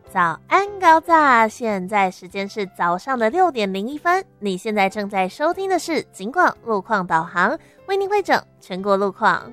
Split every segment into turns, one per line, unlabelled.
早安高炸，现在时间是早上的6:01，你现在正在收听的是警广路况导航，为您汇整全国路况。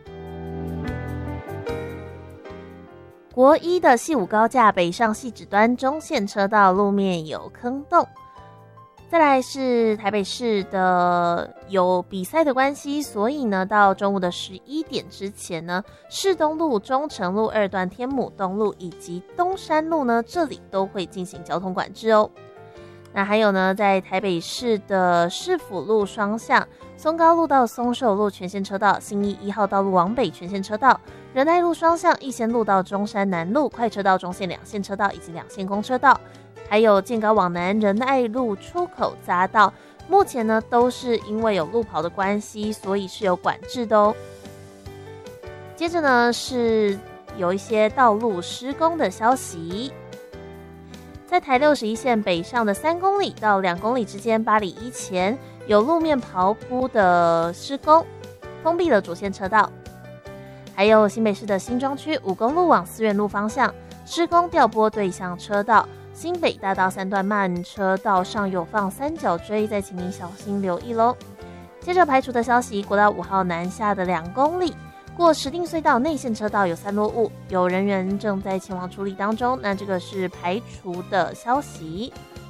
国一的汐五高架北上汐止端中线车道路面有坑洞。再来是台北市的有比赛的关系，所以呢到中午的11点之前呢，市东路、中城路2段、天母东路以及东山路呢，这里都会进行交通管制哦。那还有呢，在台北市的市府路双向、松高路到松寿路全线车道、信义1号道路往北全线车道、仁爱路双向、逸仙路到中山南路快车道中线2线车道以及2线公车道，还有健高往南仁爱路出口匝道，目前呢都是因为有路跑的关系，所以是有管制的哦。接着呢是有一些道路施工的消息。在台61线北上的3公里到2公里之间，8里1前有路面刨铺的施工，封闭了主线车道。还有新北市的新庄区5公路往思源路方向施工调拨对向车道，新北大道3段慢车道上有放三角锥，再请您小心留意咯。接着排除的消息，国道5号南下的2公里过石碇隧道内线车道有散落物，有人员正在前往处理当中，那这个是排除的消息。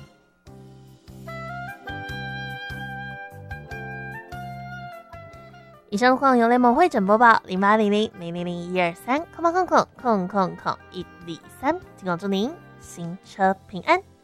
以上路况由雷蒙会诊播报，0800000123，空123，警广祝您新车平安。